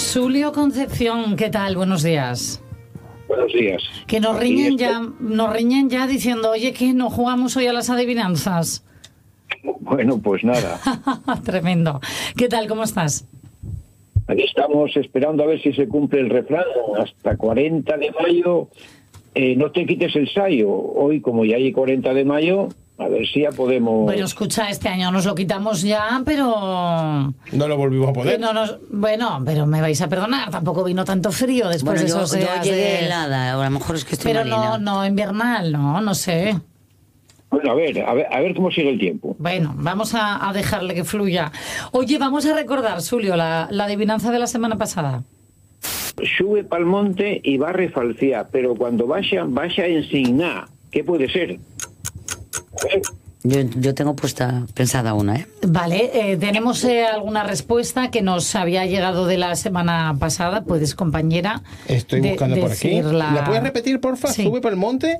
Julio Concepción, ¿qué tal? Buenos días. Buenos días. Que nos riñen ya diciendo, oye, que no jugamos hoy a las adivinanzas. Bueno, pues nada. Tremendo. ¿Qué tal? ¿Cómo estás? Aquí estamos esperando a ver si se cumple el refrán. Hasta 40 de mayo, no te quites el sayo. Hoy, como ya hay 40 de mayo, a ver si ya podemos... Bueno, escucha, este año nos lo quitamos ya, pero... No lo volvimos a poner. Bueno, pero me vais a perdonar, tampoco vino tanto frío después de esos días. Yo llegué helada, a lo mejor es que estoy pero malina. no invernal, no sé. Bueno, a ver cómo sigue el tiempo. Bueno, vamos a dejarle que fluya. Oye, vamos a recordar, Julio, la adivinanza de la semana pasada. Sube pa'l monte y va refalcía, pero cuando vaya en signa. ¿Qué puede ser? Yo tengo pensada una, ¿eh? Vale, tenemos alguna respuesta que nos había llegado de la semana pasada. Puedes, compañera. Estoy buscando por aquí. ¿La puedes repetir, porfa? Sí. Sube pa'l monte.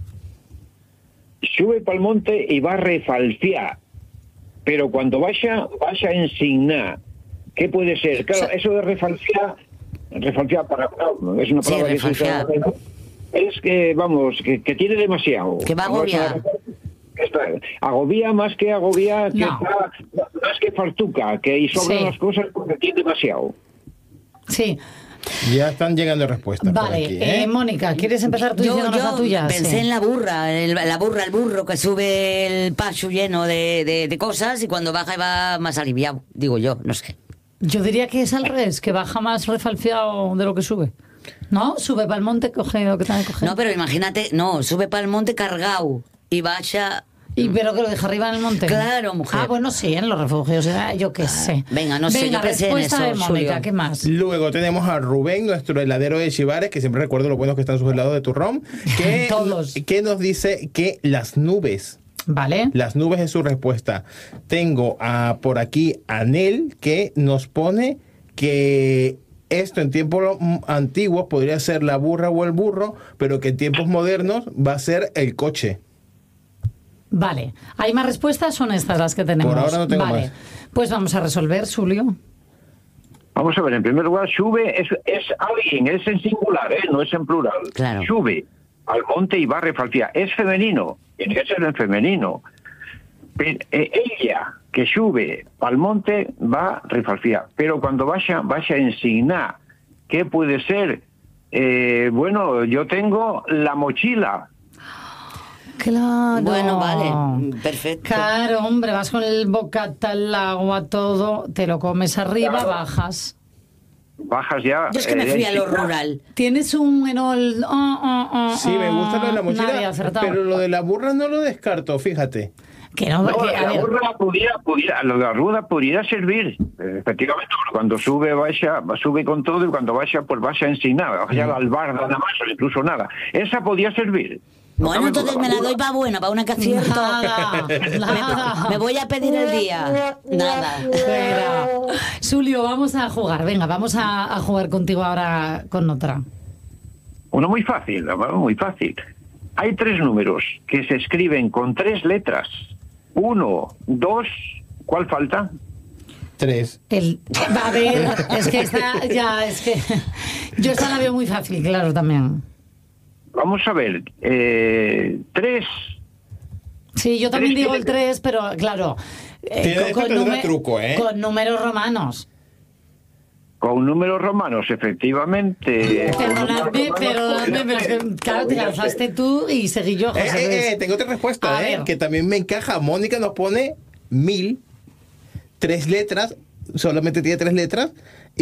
Sube pa'l monte y va refalcía, pero cuando vaya en signa. ¿Qué puede ser? Claro, eso de refalcía para... No, es una palabra que se usa. Es que, vamos, que tiene demasiado. Que va a agobiar. Agobia más que agobia, que No. más que fartuca, que y sobran Sí. las cosas porque tiene demasiado. Sí. Ya están llegando respuestas por Vale, aquí, ¿eh? Mónica, ¿quieres empezar tú diciéndonos la tuya? Pensé Sí. en la burra, el burro que sube el paso lleno de cosas y cuando baja va más aliviado, digo yo, no sé. Yo diría que es al revés, que baja más refalfiado de lo que sube. ¿No? Sube para el monte, coge lo que tiene que coger. No, pero imagínate, sube para el monte cargado y vaya... Pero que lo deja arriba en el monte. Claro, mujer. Ah, bueno, sí, en los refugios, yo qué sé. Venga, no sé, yo pensé en respuesta eso, de Mónica, Julio. ¿qué más? Luego tenemos a Rubén, nuestro heladero de Chivares, que siempre recuerdo lo buenos que están sus helados de turrón, Todos. que nos dice que las nubes es su respuesta. Tengo por aquí a Nel, que nos pone que esto en tiempos antiguos podría ser la burra o el burro, pero que en tiempos modernos va a ser el coche. Vale. ¿Hay más respuestas? Son estas las que tenemos. Por ahora no tengo vale. más. Pues vamos a resolver, Julio. Vamos a ver, en primer lugar, sube es alguien, es en singular, no es en plural. Claro. Sube al monte y va refalcía. Es femenino, tiene que ser en femenino. Ella que sube al monte va refalcía, pero cuando vaya en signa. ¿Qué puede ser? Bueno, yo tengo la mochila. Claro. Bueno, vale, perfecto. Claro, hombre, vas con el bocata, el agua, todo, te lo comes arriba, Claro. bajas. Bajas ya. Yo es que me fui a lo signa. rural. Tienes un enol... Sí, me gusta lo de la Nadie ha mochila, acertado. pero lo de la burra no lo descarto, fíjate. Que no, No, que, a la ver, burra lo de la ruda pudiera servir, efectivamente, cuando sube con todo y cuando vaya, pues vaya en sin nada, vaya a la albarda nada más o incluso nada. Esa podía servir. Bueno, entonces me la doy para buena, para una que acierto. Nada. Me voy a pedir el día. Nada. Espera. Julio, vamos a jugar. Venga, vamos a jugar contigo ahora con otra. Uno muy fácil, muy fácil. Hay 3 números que se escriben con 3 letras. 1, 2, ¿cuál falta? 3. A ver, es que yo esta la veo muy fácil, claro, también. Vamos a ver, 3. Sí, yo también 3 digo el tiene- 3, pero claro, Esto tendrá truco, ¿eh? con números romanos. Con números romanos, efectivamente. Perdonadme, pero es que, claro, te lanzaste tú y seguí yo, José Luis. Tengo otra respuesta, A ver. que también me encaja. Mónica nos pone 1000, 3 letras, solamente tiene 3 letras,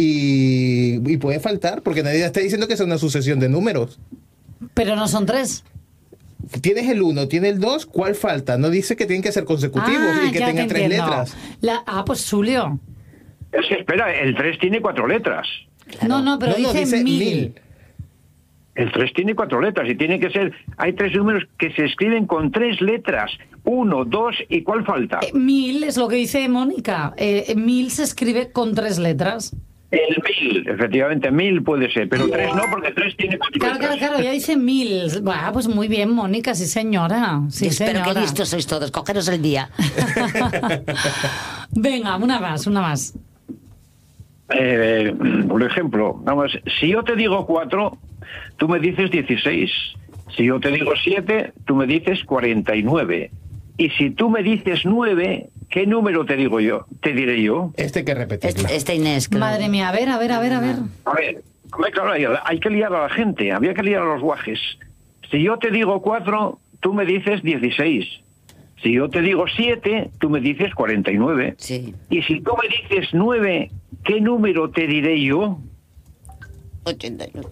y puede faltar, porque nadie está diciendo que es una sucesión de números. Pero no son 3. Tienes el 1, tienes el 2, ¿cuál falta? No dice que tienen que ser consecutivos y que ya tengan te 3 entiendo. letras. Pues Julio. Es que espera, el 3 tiene 4 letras. No, pero dice 1000. El 3 tiene 4 letras y tiene que ser... Hay 3 números que se escriben con 3 letras. 1, 2 y ¿cuál falta? 1000 es lo que dice Mónica. 1000 se escribe con 3 letras. El 1000, efectivamente, 1000 puede ser, pero 3 no, porque 3 tiene 4 letras. Claro, ya dice 1000. Bueno, pues muy bien, Mónica, sí señora. Sí, Espero señora. que listos sois todos, cogeros el día. Venga, una más. Por ejemplo, vamos, si yo te digo 4, tú me dices 16. Si yo te digo 7, tú me dices 49. Y si tú me dices 9, ¿qué número te digo yo? Te diré yo. Este que repetirlo. Este Inés, claro. Madre mía, a ver. A ver, claro, hay que liar a la gente, había que liar a los guajes. Si yo te digo 4, tú me dices 16. Si yo te digo 7, tú me dices 49. Sí. Y si tú me dices 9, ¿qué número te diré yo? 89.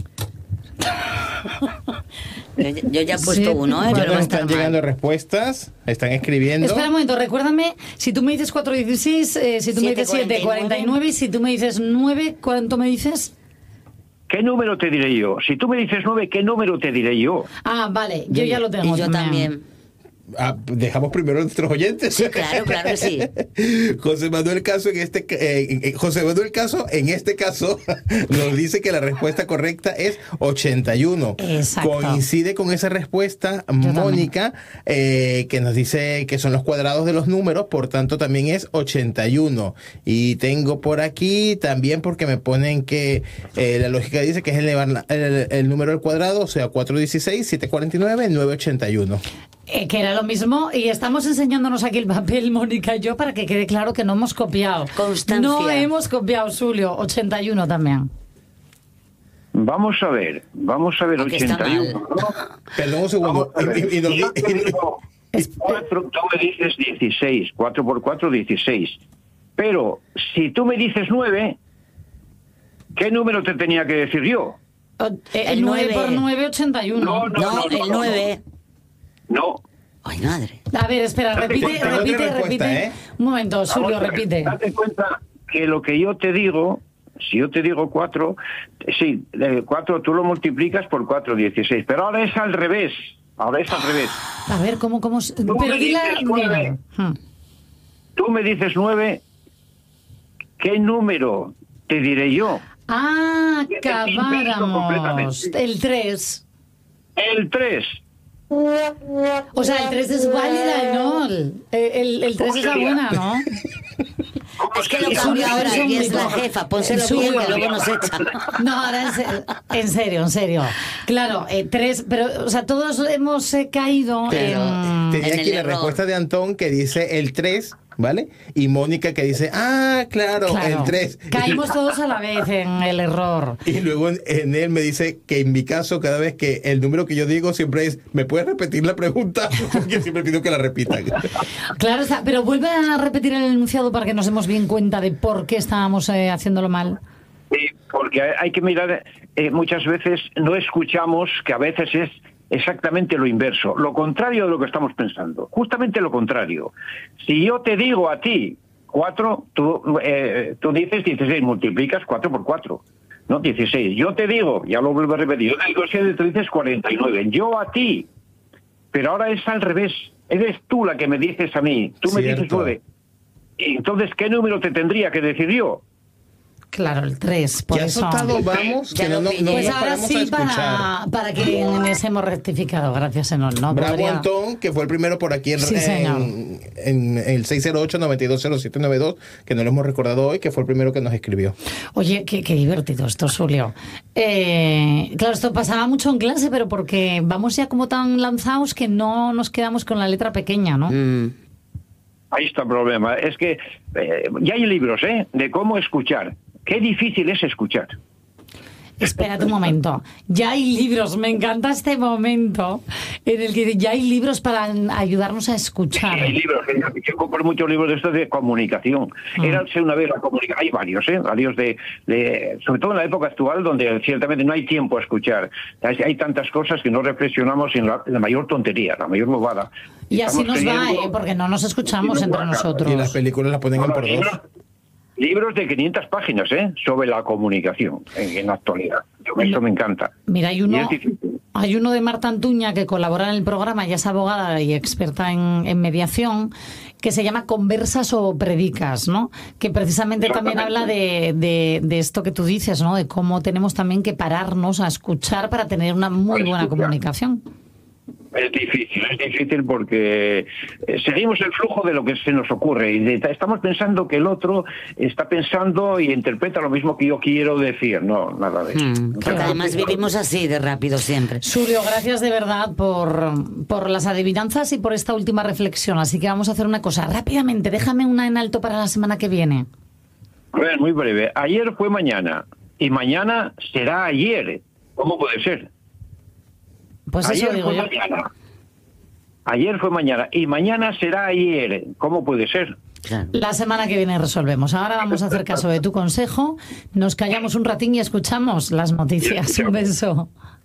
Yo ya he puesto uno, ¿eh? Ya Pero no nos está están mal. llegando respuestas, están escribiendo. Espera un momento, recuérdame, si tú me dices 4,16, si tú me dices 7, 49, y si tú me dices 9, ¿cuánto me dices? ¿Qué número te diré yo? Si tú me dices 9, ¿qué número te diré yo? Ah, vale, yo ya lo tengo. Y yo también. Dejamos primero a nuestros oyentes. Sí, claro que sí. José Manuel Caso en este caso nos dice que la respuesta correcta es 81. Exacto. Coincide con esa respuesta Mónica, que nos dice que son los cuadrados de los números, por tanto también es 81. Y tengo por aquí también, porque me ponen que la lógica dice que es elevar el número al cuadrado, o sea, 416, 749, 981. Que era lo mismo, y estamos enseñándonos aquí el papel, Mónica y yo, para que quede claro que no hemos copiado. Constancia. No hemos copiado, Julio. 81 también. Vamos a ver, Aunque está 81, ¿no? Perdón un segundo. Si yo te digo 4, tú me dices 16. 4 por 4, 16. Pero si tú me dices 9, ¿qué número te tenía que decir yo? El 9 por 9, 81. No, el 9. No. Ay, madre. A ver, espera, repite. respuesta, Un momento, Julio, Vamos a ver, repite. Date cuenta que lo que yo te digo, si yo te digo 4, sí, 4 tú lo multiplicas por 4, 16. Pero ahora es al revés. A ver, ¿cómo? Pero dila. Tú me dices 9, ¿qué número te diré yo? Ah, Te invento acabáramos. completamente. El 3. El 3. O sea, el 3 es válida, ¿no? El 3 es la buena, ¿no? Es que lo cambia ahora y es la jefa. Pónselo bien, que luego nos echa. No, ahora en serio. Claro, 3, pero, o sea, todos hemos caído en... Tenía en aquí el la error. respuesta de Antón que dice el 3, ¿vale? Y Mónica que dice, claro, el 3. Caímos todos a la vez en el error. Y luego en él me dice que en mi caso, cada vez que el número que yo digo siempre es, ¿me puedes repetir la pregunta? Porque siempre pido que la repitan. Claro, pero vuelve a repetir el enunciado para que nos demos bien cuenta de por qué estábamos haciéndolo mal. Sí, porque hay que mirar, muchas veces no escuchamos, que a veces es exactamente lo inverso, lo contrario de lo que estamos pensando, justamente lo contrario. Si yo te digo a ti 4, tú dices 16, multiplicas 4 por 4, ¿no? 16. Yo te digo, ya lo vuelvo a repetir, yo te digo 7, tú dices 49. Yo a ti, pero ahora es al revés. Eres tú la que me dices a mí, tú me dices 9. Entonces, ¿qué número te tendría que decir yo? Claro, el 3, por ya eso. soltado vamos, que no Pues nos ahora paramos a sí, escuchar. para que les hemos rectificado, gracias Enol, ¿no? Bravo Podría- Antón, que fue el primero por aquí Sí, señor. en el 608-920792, que no lo hemos recordado hoy, que fue el primero que nos escribió. Oye, qué divertido esto, Julio. Claro, esto pasaba mucho en clase, pero porque vamos ya como tan lanzados que no nos quedamos con la letra pequeña, ¿no? Ahí está el problema. Es que ya hay libros, de cómo escuchar. Qué difícil es escuchar. Espérate un momento. Ya hay libros, me encanta este momento en el que ya hay libros para ayudarnos a escuchar. Hay libros, yo compro muchos libros de estos de comunicación. Érase una vez la comunicación. Hay varios, varios sobre todo en la época actual, donde ciertamente no hay tiempo a escuchar. Hay tantas cosas que no reflexionamos en la mayor tontería, la mayor bobada. Y así Estamos nos va, teniendo- porque no nos escuchamos entre nosotros. Y las películas las ponen en por dos. Libros de 500 páginas, sobre la comunicación en la actualidad. Eso me encanta. Mira, Y es difícil. hay uno de Marta Antuña que colabora en el programa, ya es abogada y experta en mediación, que se llama Conversas o Predicas, ¿no? Que precisamente también habla de esto que tú dices, ¿no? De cómo tenemos también que pararnos a escuchar para tener una muy buena comunicación. Es difícil porque seguimos el flujo de lo que se nos ocurre y estamos pensando que el otro está pensando y interpreta lo mismo que yo quiero decir. No, nada de eso. Porque además vivimos así de rápido siempre. Sulio, gracias de verdad por las adivinanzas y por esta última reflexión. Así que vamos a hacer una cosa. Rápidamente, déjame una en alto para la semana que viene. A ver, muy breve. Ayer fue mañana y mañana será ayer. ¿Cómo puede ser? Pues eso ayer digo yo. Mañana. Ayer fue mañana y mañana será ayer. ¿Cómo puede ser? La semana que viene resolvemos. Ahora vamos a hacer caso de tu consejo. Nos callamos un ratín y escuchamos las noticias. Un beso.